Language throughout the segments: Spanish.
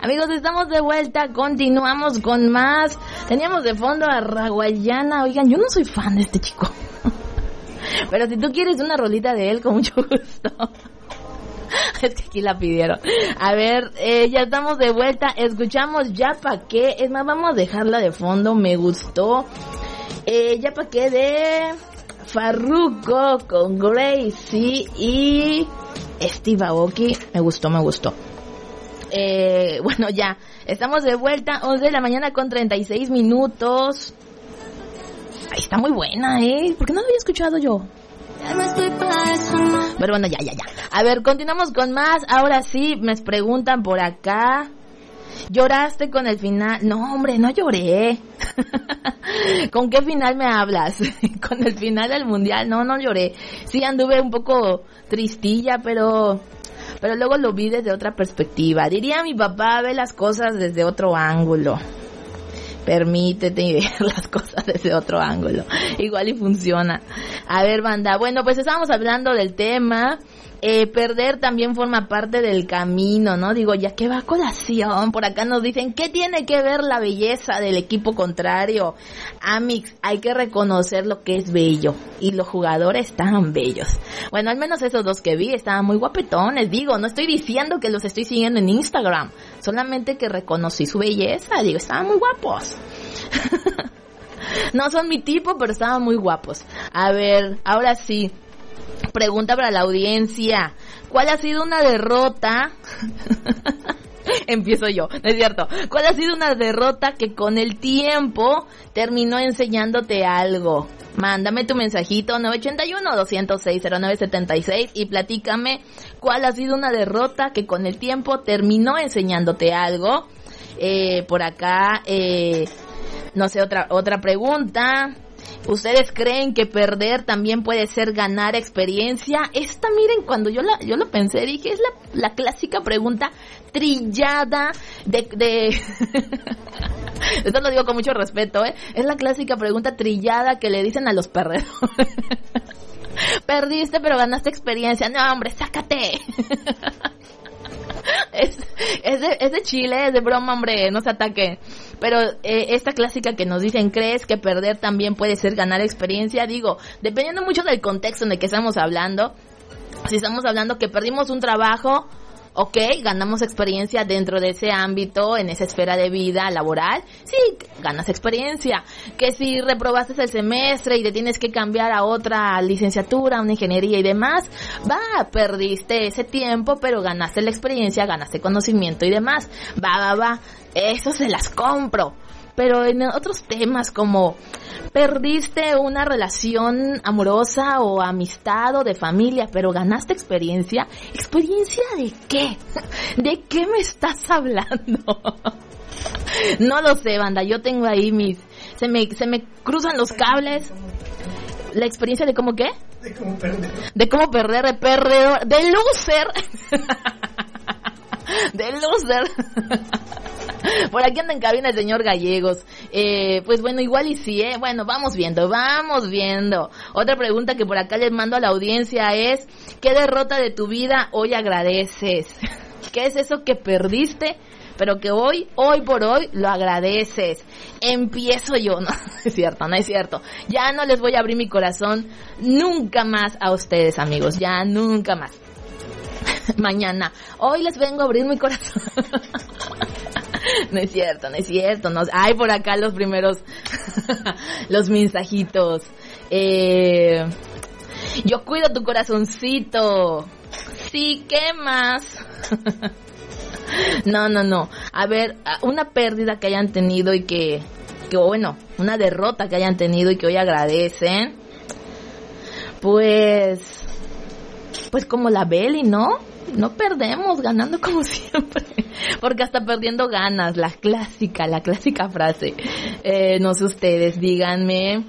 Amigos, estamos de vuelta, continuamos con más. Teníamos de fondo a Raguayana. Oigan, yo no soy fan de este chico. Pero si tú quieres una rolita de él, con mucho gusto. Es que aquí la pidieron. A ver, ya estamos de vuelta. Escuchamos Ya Pa' Qué. Es más, vamos a dejarla de fondo. Me gustó. Ya Pa' Qué de Farruko con Gracie y Steve Aoki. Me gustó. Bueno, ya. Estamos de vuelta. 11 de la mañana con 36 minutos. Ay, está muy buena, ¿por qué no la había escuchado yo? Pero bueno, ya. A ver, continuamos con más. Ahora sí, me preguntan por acá. ¿Lloraste con el final? No, hombre, no lloré. ¿Con qué final me hablas? ¿Con el final del mundial? No lloré. Sí, anduve un poco tristilla, pero luego lo vi desde otra perspectiva. Diría mi papá, ve las cosas desde otro ángulo. Permítete ver las cosas desde otro ángulo. Igual y funciona. A ver, banda. Bueno, pues estábamos hablando del tema. Perder también forma parte del camino, ¿no? Digo, ya que va a colación. Por acá nos dicen, ¿qué tiene que ver la belleza del equipo contrario? Amix, hay que reconocer lo que es bello. Y los jugadores estaban bellos. Bueno, al menos esos dos que vi estaban muy guapetones. Digo, no estoy diciendo que los estoy siguiendo en Instagram. Solamente que reconocí su belleza. Digo, estaban muy guapos. No son mi tipo, pero estaban muy guapos. A ver, ahora sí. Pregunta para la audiencia. ¿Cuál ha sido una derrota? Empiezo yo, ¿no es cierto? ¿Cuál ha sido una derrota que con el tiempo terminó enseñándote algo? Mándame tu mensajito 981-206-0976 y platícame cuál ha sido una derrota que con el tiempo terminó enseñándote algo. Por acá, no sé, otra pregunta. ¿Ustedes creen que perder también puede ser ganar experiencia? Esta, miren, cuando yo lo pensé, dije, es la clásica pregunta trillada de esto lo digo con mucho respeto, es la clásica pregunta trillada que le dicen a los perdedores. Perdiste, pero ganaste experiencia. No, hombre, sácate. Es de chile, es de broma, hombre, no se ataque. Pero esta clásica que nos dicen, ¿crees que perder también puede ser ganar experiencia? Digo, dependiendo mucho del contexto en el que estamos hablando. Si estamos hablando que perdimos un trabajo, ok, ganamos experiencia dentro de ese ámbito, en esa esfera de vida laboral, sí, ganas experiencia. Que si reprobaste el semestre y te tienes que cambiar a otra licenciatura, una ingeniería y demás, perdiste ese tiempo, pero ganaste la experiencia, ganaste conocimiento y demás. Va, eso se las compro. Pero en otros temas como perdiste una relación amorosa o amistad o de familia, pero ganaste experiencia. ¿Experiencia de qué? ¿De qué me estás hablando? No lo sé, banda. Yo tengo ahí se me cruzan los cables. ¿La experiencia de cómo qué? De cómo perder. De cómo perder, de perdedor, de loser. De loser. Por aquí anda en cabina el señor Gallegos. Pues bueno, igual y sí, Bueno, vamos viendo. Otra pregunta que por acá les mando a la audiencia es, ¿qué derrota de tu vida hoy agradeces? ¿Qué es eso que perdiste, pero que hoy por hoy lo agradeces? Empiezo yo. No es cierto. Ya no les voy a abrir mi corazón nunca más a ustedes, amigos. Ya nunca más. Mañana. Hoy les vengo a abrir mi corazón. No es cierto. Hay por acá los primeros los mensajitos. Yo cuido tu corazoncito. Sí, ¿qué más? No. A ver, una pérdida que hayan tenido y que bueno, una derrota que hayan tenido y que hoy agradecen. Pues como la Beli, ¿no? No perdemos, ganando como siempre. Porque hasta perdiendo ganas, la clásica frase. No sé ustedes, díganme.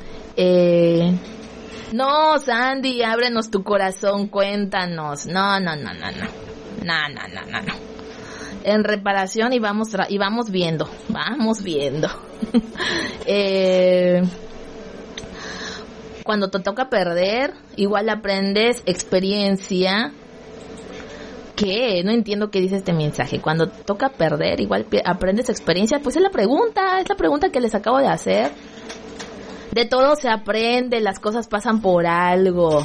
No, Sandy, ábrenos tu corazón, cuéntanos. No. En reparación y vamos viendo. Cuando te toca perder, igual aprendes experiencia. ¿Qué? No entiendo qué dice este mensaje. Cuando toca perder, igual aprendes experiencia. Pues es la pregunta que les acabo de hacer. De todo se aprende, las cosas pasan por algo.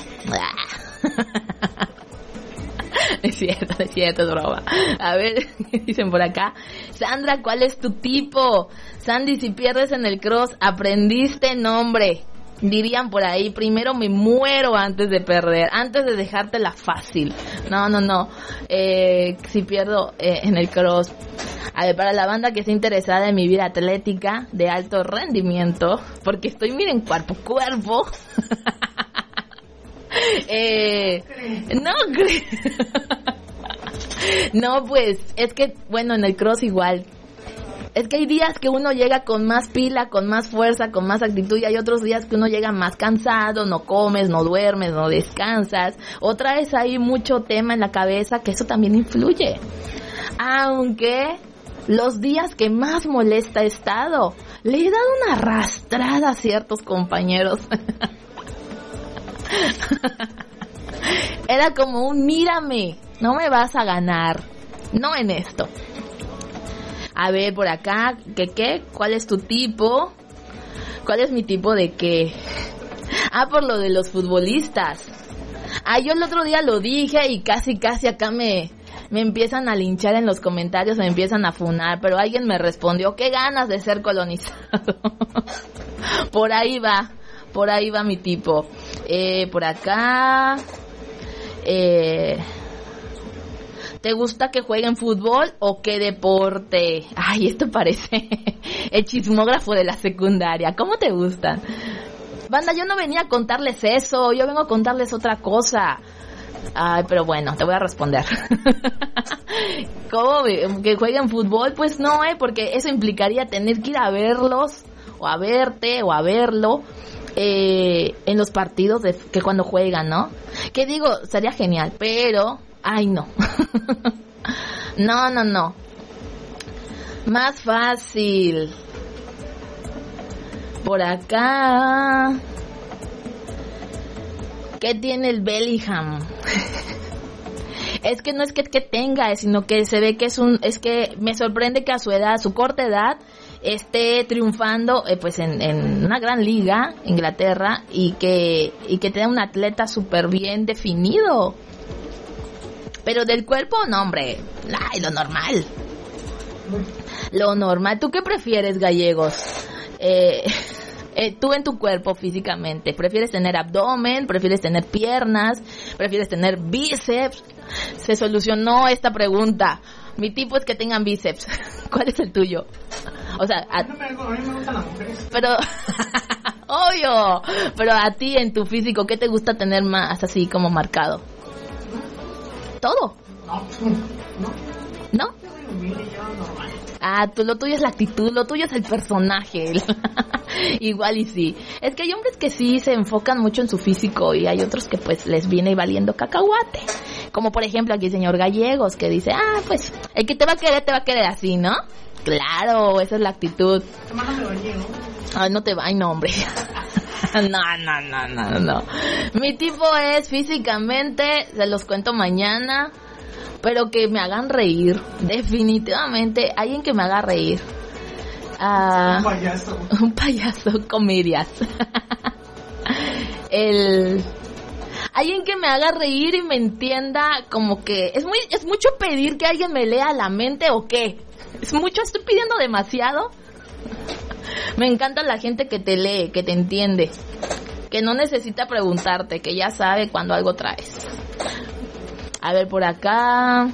Es cierto, es broma. A ver, dicen por acá. Sandra, ¿cuál es tu tipo? Sandy, si pierdes en el cross, aprendiste nombre. Dirían por ahí, primero me muero antes de perder, antes de dejártela fácil. No. Si pierdo en el cross. A ver, para la banda que está interesada en mi vida atlética de alto rendimiento, porque estoy, miren, cuerpo. No, pues, es que, bueno, en el cross igual. Es que hay días que uno llega con más pila, con más fuerza, con más actitud, y hay otros días que uno llega más cansado, no comes, no duermes, no descansas, o traes ahí mucho tema en la cabeza, que eso también influye. Aunque los días que más molesta he estado, le he dado una arrastrada a ciertos compañeros. Era como un mírame, no me vas a ganar, no en esto. A ver, por acá, ¿qué? ¿Cuál es tu tipo? ¿Cuál es mi tipo de qué? Por lo de los futbolistas. Yo el otro día lo dije y casi acá me empiezan a linchar en los comentarios, me empiezan a funar, pero alguien me respondió, qué ganas de ser colonizado. Por ahí va mi tipo. Por acá... ¿Te gusta que jueguen fútbol o qué deporte? Ay, esto parece el chismógrafo de la secundaria. ¿Cómo te gustan? Banda, yo no venía a contarles eso, yo vengo a contarles otra cosa. Ay, pero bueno, te voy a responder. ¿Cómo que jueguen fútbol? Pues no, porque eso implicaría tener que ir a verlos, o a verte, o a verlo, en los partidos que cuando juegan, ¿no? Que digo, sería genial, pero... Ay, no. No. Más fácil. Por acá. ¿Qué tiene el Bellingham? Es que no es que tenga, sino que se ve que es que me sorprende que a su edad, a su corta edad, esté triunfando pues en una gran liga, Inglaterra, y que tenga un atleta súper bien definido. Pero del cuerpo, no, hombre. Ay, lo normal. Lo normal. ¿Tú qué prefieres, Gallegos? Tú en tu cuerpo físicamente. ¿Prefieres tener abdomen? ¿Prefieres tener piernas? ¿Prefieres tener bíceps? Se solucionó esta pregunta. Mi tipo es que tengan bíceps. ¿Cuál es el tuyo? O sea, a mí me gustan las mujeres. Pero... obvio. Pero a ti, en tu físico, ¿qué te gusta tener más así como marcado? ¿Todo? ¿No? Lo tuyo es la actitud, lo tuyo es el personaje. Igual y sí. Es que hay hombres que sí se enfocan mucho en su físico y hay otros que pues les viene valiendo cacahuate. Como por ejemplo aquí el señor Gallegos que dice, pues el que te va a querer así, ¿no? Claro, esa es la actitud. No, hombre. No. Mi tipo es físicamente, se los cuento mañana, pero que me hagan reír. Definitivamente, alguien que me haga reír. Un payaso, comedias. Alguien que me haga reír y me entienda, como que es mucho pedir que alguien me lea la mente o qué. Es mucho, estoy pidiendo demasiado. Me encanta la gente que te lee, que te entiende, que no necesita preguntarte, que ya sabe cuando algo traes. A ver, por acá.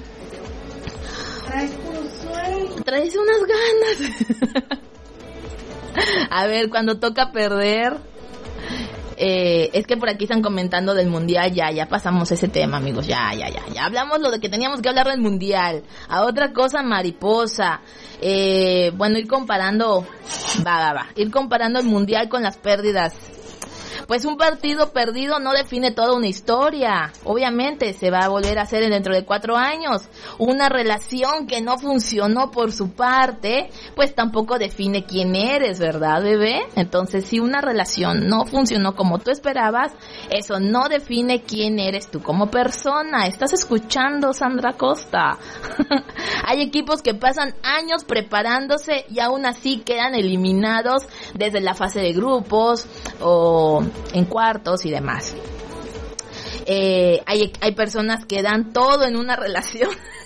Traes unas ganas. A ver, cuando toca perder. Es que por aquí están comentando del mundial. Ya pasamos ese tema, amigos. Ya hablamos lo de que teníamos que hablar del mundial. A otra cosa, mariposa. Bueno, ir comparando. Ir comparando el mundial con las pérdidas. pues un partido perdido no define toda una historia. Obviamente se va a volver a hacer dentro de 4 años. Una relación que no funcionó por su parte, pues tampoco define quién eres, ¿verdad, bebé? Entonces, si una relación no funcionó como tú esperabas, eso no define quién eres tú como persona. ¿Estás escuchando, Sandra Costa? Hay equipos que pasan años preparándose y aún así quedan eliminados desde la fase de grupos o en cuartos y demás. Hay personas que dan todo en una relación.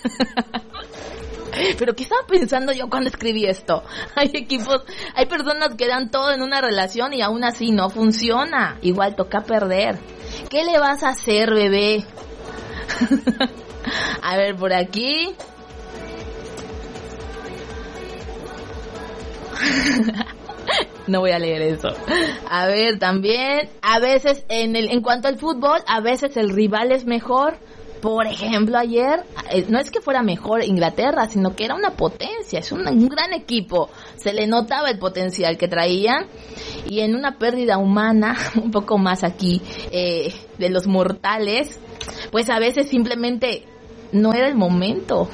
Pero ¿qué estaba pensando yo cuando escribí esto? Hay personas que dan todo en una relación y aún así no funciona. Igual toca perder. ¿Qué le vas a hacer, bebé? A ver, por aquí. No voy a leer eso. A ver, también, a veces en cuanto al fútbol, a veces el rival es mejor. Por ejemplo, ayer, no es que fuera mejor Inglaterra, sino que era una potencia, es un gran equipo. Se le notaba el potencial que traían. Y en una pérdida humana, un poco más aquí, de los mortales, pues a veces simplemente no era el momento.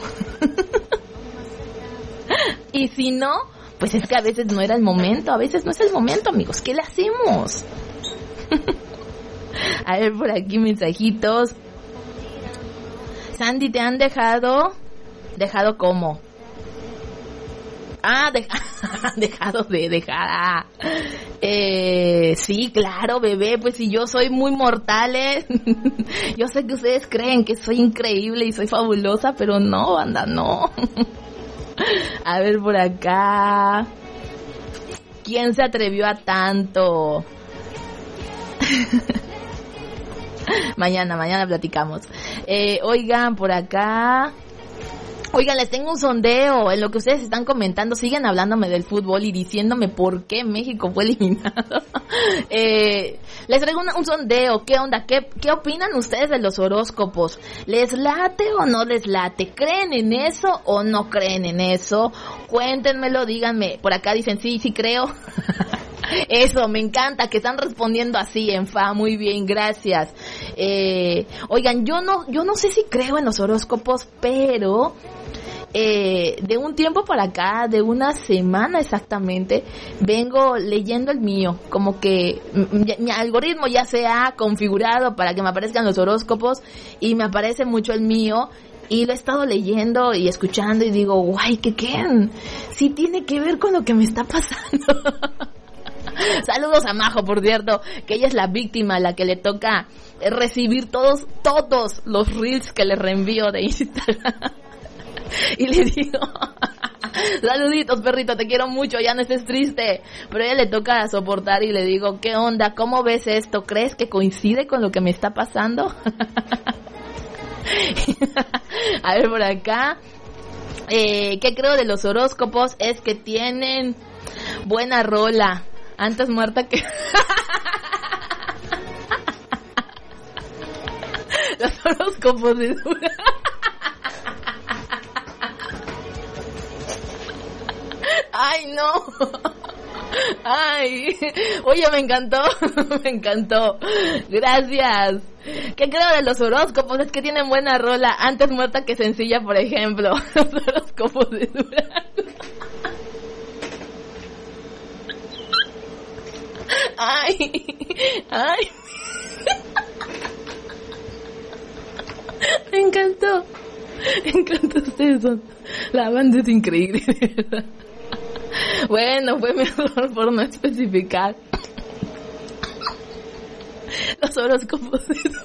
Y si no, pues es que a veces no era el momento, a veces no es el momento, amigos. ¿Qué le hacemos? A ver, por aquí mensajitos. Sandy, ¿te han dejado? ¿Dejado cómo? Dejado de dejar. Sí, claro, bebé, pues si yo soy muy mortal, yo sé que ustedes creen que soy increíble y soy fabulosa, pero no, banda, no. A ver, por acá. ¿Quién se atrevió a tanto? Mañana platicamos. Oigan, por acá. Oigan, les tengo un sondeo. En lo que ustedes están comentando, siguen hablándome del fútbol y diciéndome por qué México fue eliminado. Les traigo un sondeo. ¿Qué onda? ¿Qué opinan ustedes de los horóscopos? ¿Les late o no les late? ¿Creen en eso o no creen en eso? Cuéntenmelo, díganme. Por acá dicen sí creo. Eso, me encanta que están respondiendo así en fa, muy bien, gracias. Oigan, yo no sé si creo en los horóscopos, pero de un tiempo para acá, de una semana exactamente, vengo leyendo el mío, como que mi algoritmo ya se ha configurado para que me aparezcan los horóscopos y me aparece mucho el mío. Y lo he estado leyendo y escuchando y digo, guay, ¿qué? Sí tiene que ver con lo que me está pasando. Saludos a Majo, por cierto, que ella es la víctima, la que le toca recibir todos los reels que le reenvío de Instagram. Y le digo, saluditos, perrito, te quiero mucho, ya no estés triste. Pero a ella le toca soportar y le digo, ¿qué onda? ¿Cómo ves esto? ¿Crees que coincide con lo que me está pasando? A ver, por acá. ¿Qué creo de los horóscopos? Es que tienen buena rola. Antes muerta que... Los horóscopos de dura. Ay, no. Ay. Oye, me encantó. Me encantó. Gracias. ¿Qué creo de los horóscopos? Es que tienen buena rola. Antes muerta que sencilla, por ejemplo. Los horóscopos de Durango. Ay. Me encantó. Ustedes son. La banda es increíble, ¿verdad? Bueno, fue mi error por no especificar. Los horóscopos de